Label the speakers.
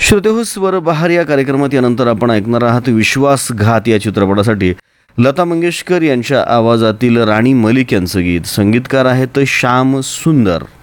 Speaker 1: श्रोतेहो, स्वर बहार या कार्यक्रमात यानंतर आपण ऐकणार आहात विश्वासघात या चित्रपटासाठी लता मंगेशकर यांच्या आवाजातील राणी मलिक यांचं गीत. संगीतकार आहेत श्याम सुंदर.